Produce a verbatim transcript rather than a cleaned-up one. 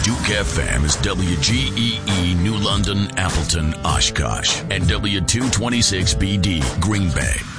Duke F M is W G E E New London, Appleton, Oshkosh, and W two twenty-six B D, Green Bay.